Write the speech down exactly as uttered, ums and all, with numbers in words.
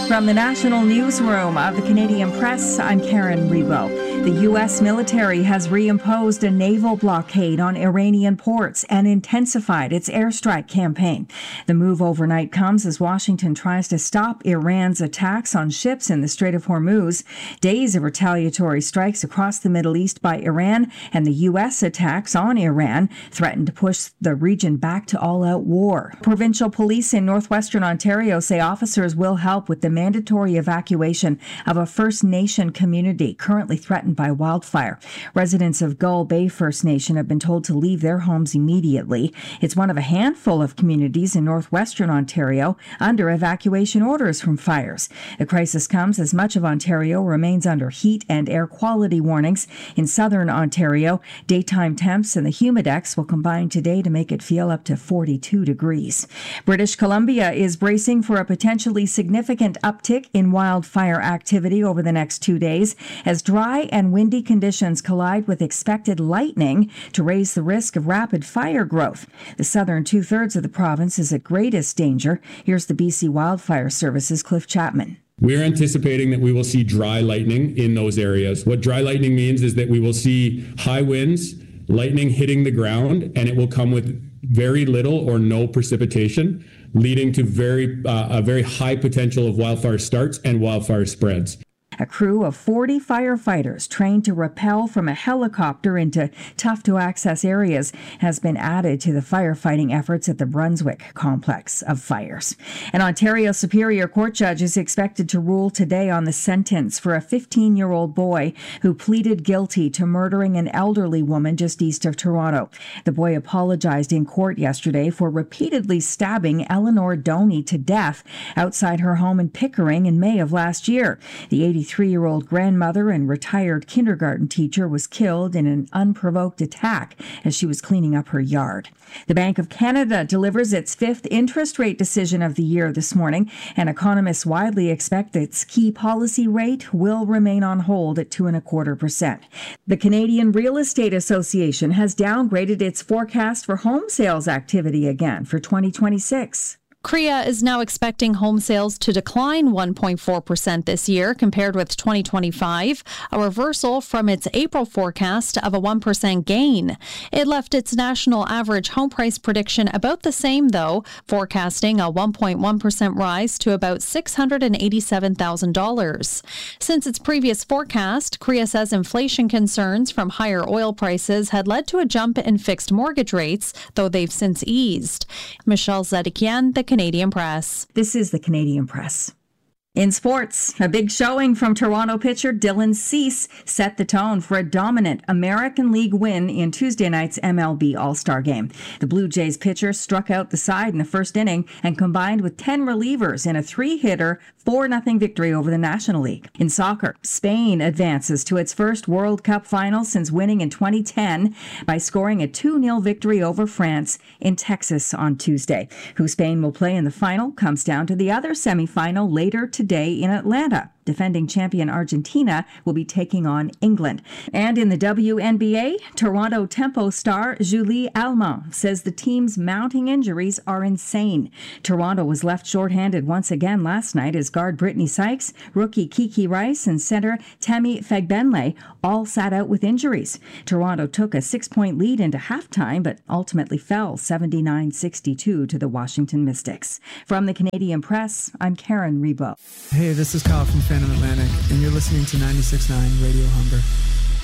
From the National Newsroom of the Canadian Press, I'm Karen Rebo. The U S military has reimposed a naval blockade on Iranian ports and intensified its airstrike campaign. The move overnight comes as Washington tries to stop Iran's attacks on ships in the Strait of Hormuz. Days of retaliatory strikes across the Middle East by Iran and the U S attacks on Iran threaten to push the region back to all-out war. Provincial police in northwestern Ontario say officers will help with the mandatory evacuation of a First Nation community currently threatened by wildfire. Residents of Gull Bay First Nation have been told to leave their homes immediately. It's one of a handful of communities in northwestern Ontario under evacuation orders from fires. The crisis comes as much of Ontario remains under heat and air quality warnings. In southern Ontario, daytime temps and the humidex will combine today to make it feel up to forty-two degrees. British Columbia is bracing for a potentially significant uptick in wildfire activity over the next two days as dry and windy conditions collide with expected lightning to raise the risk of rapid fire growth. The southern two-thirds of the province is at greatest danger. Here's the B C Wildfire Service's Cliff Chapman. We're anticipating that we will see dry lightning in those areas. What dry lightning means is that we will see high winds, lightning hitting the ground, and it will come with very little or no precipitation, leading to very uh, a very high potential of wildfire starts and wildfire spreads. A crew of forty firefighters trained to rappel from a helicopter into tough-to-access areas has been added to the firefighting efforts at the Brunswick complex of fires. An Ontario Superior Court judge is expected to rule today on the sentence for a fifteen-year-old boy who pleaded guilty to murdering an elderly woman just east of Toronto. The boy apologized in court yesterday for repeatedly stabbing Eleanor Doney to death outside her home in Pickering in May of last year. The eighty-three-year-old grandmother and retired kindergarten teacher was killed in an unprovoked attack as she was cleaning up her yard. The Bank of Canada delivers its fifth interest rate decision of the year this morning, and economists widely expect its key policy rate will remain on hold at two and a quarter percent. The Canadian Real Estate Association has downgraded its forecast for home sales activity again for twenty twenty-six. C R E A is now expecting home sales to decline one point four percent this year compared with twenty twenty-five, a reversal from its April forecast of a one percent gain. It left its national average home price prediction about the same, though, forecasting a one point one percent rise to about six hundred eighty-seven thousand dollars. Since its previous forecast, C R E A says inflation concerns from higher oil prices had led to a jump in fixed mortgage rates, though they've since eased. Michelle Zedekian, the Canadian Press. This is the Canadian Press. In sports, a big showing from Toronto pitcher Dylan Cease set the tone for a dominant American League win in Tuesday night's M L B All-Star Game. The Blue Jays pitcher struck out the side in the first inning and combined with ten relievers in a three-hitter four nothing victory over the National League. In soccer, Spain advances to its first World Cup final since winning in twenty ten by scoring a two nil victory over France in Texas on Tuesday. Who Spain will play in the final comes down to the other semifinal later today. Today in Atlanta. Defending champion Argentina will be taking on England. And in the W N B A, Toronto Tempo star Julie Allemand says the team's mounting injuries are insane. Toronto was left shorthanded once again last night as guard Brittany Sykes, rookie Kiki Rice, and center Tammy Fagbenle all sat out with injuries. Toronto took a six-point lead into halftime, but ultimately fell seventy-nine sixty-two to the Washington Mystics. From the Canadian Press, I'm Karen Rebo. Hey, this is Kyle from Phantom Atlantic, and you're listening to ninety-six point nine Radio Humber.